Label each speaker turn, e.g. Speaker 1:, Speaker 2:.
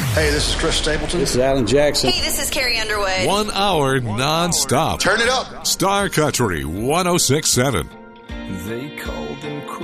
Speaker 1: Hey, this is Chris Stapleton.
Speaker 2: This is Alan Jackson.
Speaker 3: Hey, this is Carrie Underwood.
Speaker 4: 1 hour non-stop.
Speaker 1: Turn it up.
Speaker 4: Star Country 106.7.
Speaker 5: They call